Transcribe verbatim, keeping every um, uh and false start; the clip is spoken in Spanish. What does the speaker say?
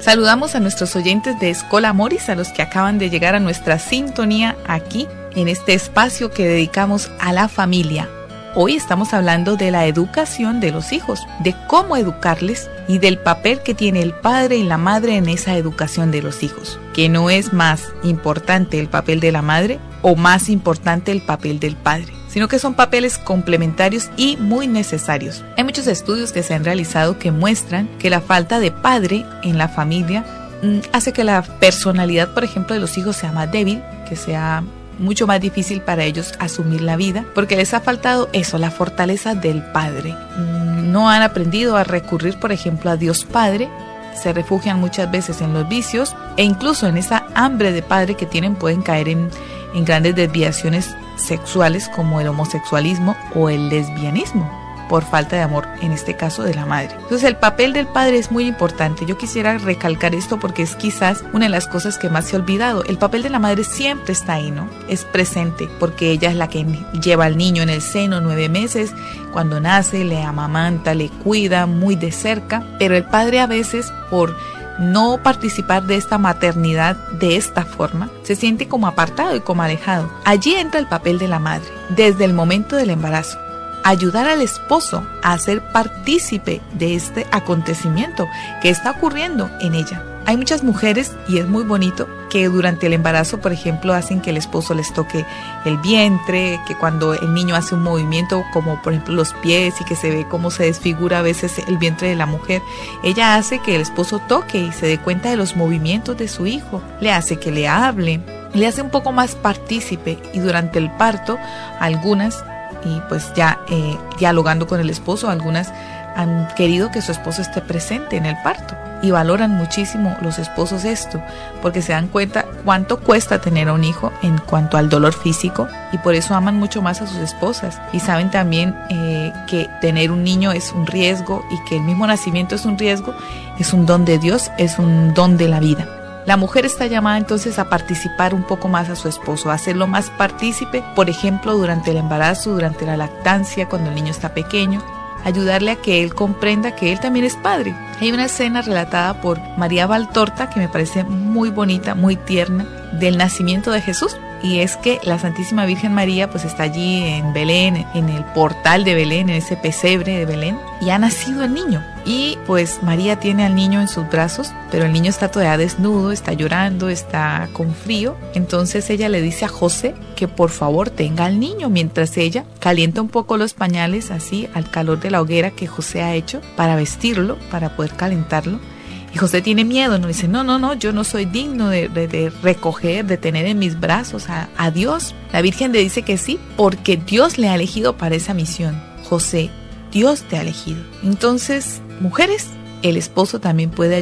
Saludamos a nuestros oyentes de Escola Moris, a los que acaban de llegar a nuestra sintonía aquí en este espacio que dedicamos a la familia. Hoy estamos hablando de la educación de los hijos, de cómo educarles y del papel que tiene el padre y la madre en esa educación de los hijos. Que no es más importante el papel de la madre o más importante el papel del padre, sino que son papeles complementarios y muy necesarios. Hay muchos estudios que se han realizado que muestran que la falta de padre en la familia mmm, hace que la personalidad, por ejemplo, de los hijos sea más débil, que sea mucho más difícil para ellos asumir la vida, porque les ha faltado eso, la fortaleza del padre. No han aprendido a recurrir, por ejemplo, a Dios Padre, se refugian muchas veces en los vicios e incluso en esa hambre de padre que tienen pueden caer en, en grandes desviaciones sexuales como el homosexualismo o el lesbianismo, por falta de amor, en este caso de la madre. Entonces el papel del padre es muy importante. Yo quisiera recalcar esto porque es quizás una de las cosas que más se ha olvidado. El papel de la madre siempre está ahí, ¿no? Es presente porque ella es la que lleva al niño en el seno nueve meses, cuando nace, le amamanta, le cuida muy de cerca, pero el padre a veces por no participar de esta maternidad de esta forma, se siente como apartado y como alejado. Allí entra el papel de la madre, desde el momento del embarazo. Ayudar al esposo a ser partícipe de este acontecimiento que está ocurriendo en ella. Hay muchas mujeres, y es muy bonito, que durante el embarazo, por ejemplo, hacen que el esposo les toque el vientre, que cuando el niño hace un movimiento, como por ejemplo los pies, y que se ve cómo se desfigura a veces el vientre de la mujer, ella hace que el esposo toque y se dé cuenta de los movimientos de su hijo, le hace que le hable, le hace un poco más partícipe, y durante el parto, algunas y pues ya eh, dialogando con el esposo, algunas han querido que su esposo esté presente en el parto y valoran muchísimo los esposos esto porque se dan cuenta cuánto cuesta tener a un hijo en cuanto al dolor físico y por eso aman mucho más a sus esposas y saben también eh, que tener un niño es un riesgo y que el mismo nacimiento es un riesgo, es un don de Dios, es un don de la vida. La mujer está llamada entonces a participar un poco más a su esposo, a hacerlo más partícipe, por ejemplo, durante el embarazo, durante la lactancia, cuando el niño está pequeño, ayudarle a que él comprenda que él también es padre. Hay una escena relatada por María Valtorta que me parece muy bonita, muy tierna, del nacimiento de Jesús. Y es que la Santísima Virgen María pues está allí en Belén, en el portal de Belén, en ese pesebre de Belén, y ha nacido el niño. Y pues María tiene al niño en sus brazos, pero el niño está todavía desnudo, está llorando, está con frío. Entonces ella le dice a José que por favor tenga al niño, mientras ella calienta un poco los pañales así al calor de la hoguera que José ha hecho para vestirlo, para poder calentarlo. Y José tiene miedo, ¿no? Dice, no, no, no, yo no soy digno de, de, de recoger, de tener en mis brazos a, a Dios. La Virgen le dice que sí, porque Dios le ha elegido para esa misión. José, Dios te ha elegido. Entonces, mujeres, el esposo también puede